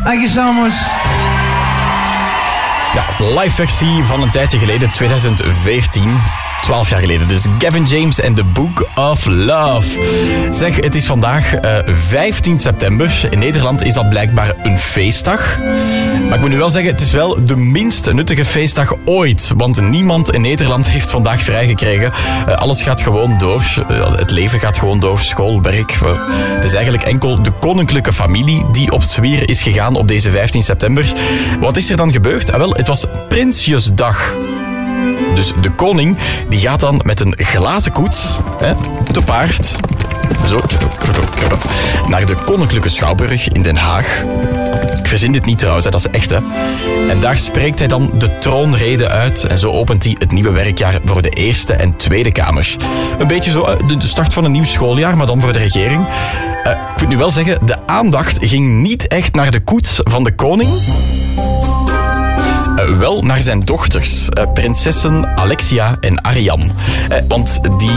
Thank you so much. Ja, live versie van een tijdje geleden, 2014. 12 jaar geleden. Dus Gavin James en The Book of Love. Zeg, het is vandaag 15 september. In Nederland is dat blijkbaar een feestdag. Maar ik moet nu wel zeggen, het is wel de minst nuttige feestdag ooit. Want niemand in Nederland heeft vandaag vrijgekregen. Alles gaat gewoon door. Het leven gaat gewoon door. School, werk. Het is eigenlijk enkel de koninklijke familie die op zwier is gegaan op deze 15 september. Wat is er dan gebeurd? Wel, het was Prinsjesdag. Dus de koning die gaat dan met een glazen koets, te paard, zo, naar de Koninklijke Schouwburg in Den Haag. Ik verzin dit niet trouwens, dat is echt. Hè. En daar spreekt hij dan de troonrede uit en zo opent hij het nieuwe werkjaar voor de Eerste en Tweede Kamer. Een beetje zo de start van een nieuw schooljaar, maar dan voor de regering. Ik moet nu wel zeggen, de aandacht ging niet echt naar de koets van de koning. Wel naar zijn dochters, prinsessen Alexia en Ariane. Want die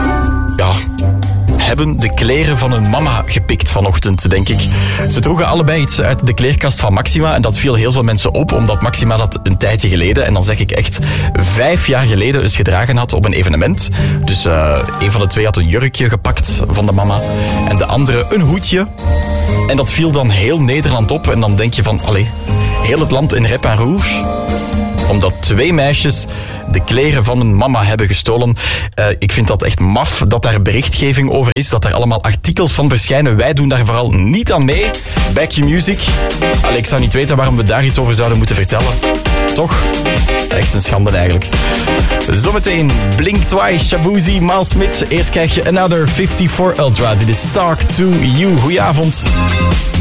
hebben de kleren van hun mama gepikt vanochtend, denk ik. Ze droegen allebei iets uit de kleerkast van Maxima en dat viel heel veel mensen op, omdat Maxima dat een tijdje geleden, en dan zeg ik echt 5 jaar geleden, eens gedragen had op een evenement. Dus een van de twee had een jurkje gepakt van de mama en de andere een hoedje. En dat viel dan heel Nederland op en dan denk je van, allee, heel het land in rep en roer, omdat 2 meisjes de kleren van hun mama hebben gestolen. Ik vind dat echt maf dat daar berichtgeving over is, dat er allemaal artikels van verschijnen. Wij doen daar vooral niet aan mee. Back Your Music. Allee, ik zou niet weten waarom we daar iets over zouden moeten vertellen. Toch? Echt een schande eigenlijk. Zometeen Blink Twice, Shabuzi, Miles Smith. Eerst krijg je Another 54 Ultra. Dit is Talk to You. Goedenavond.